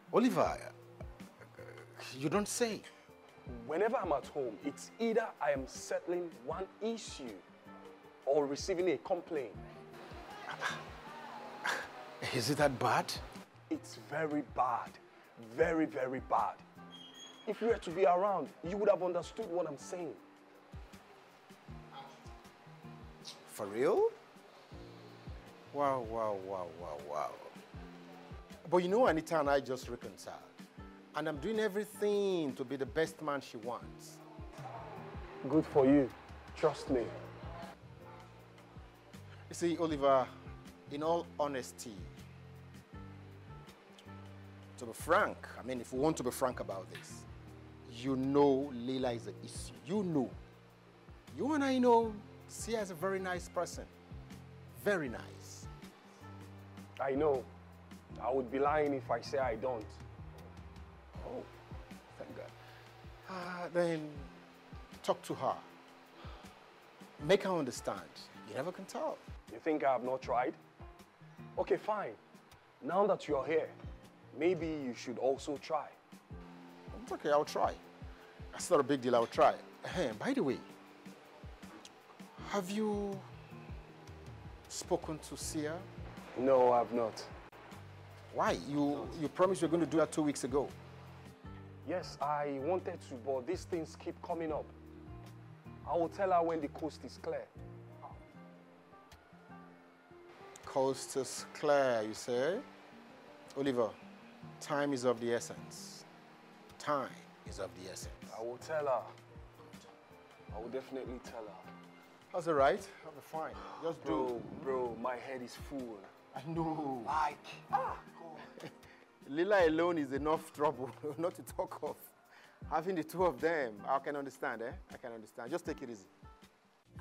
Oliver, you don't say. Whenever I'm at home, it's either I am settling one issue or receiving a complaint. Is it that bad? It's very bad. Very, very bad. If you were to be around, you would have understood what I'm saying. For real? Wow, wow, wow, wow, wow. But you know, Anita and I just reconciled. And I'm doing everything to be the best man she wants. Good for you. Trust me. You see, Oliver, in all honesty, to be frank, I mean, if we want to be frank about this, you know Leila is the issue. You know. You and I know Sia is a very nice person. Very nice. I know. I would be lying if I say I don't. Oh, thank God. Then talk to her. Make her understand. You never can tell. You think I have not tried? Okay, fine. Now that you're here, maybe you should also try. It's okay, I'll try. That's not a big deal, I'll try. By the way, have you spoken to Sia? No, I've not. Why? You promised you were going to do that 2 weeks ago. Yes, I wanted to, but these things keep coming up. I will tell her when the coast is clear. Coast is clear, you say? Oliver, time is of the essence. Time is of the essence. I will tell her. I will definitely tell her. That's all right. I'll be fine. Just do. Bro, my head is full. I know. Like, God. Lila alone is enough trouble, not to talk of having the two of them. I can understand, eh? I can understand. Just take it easy.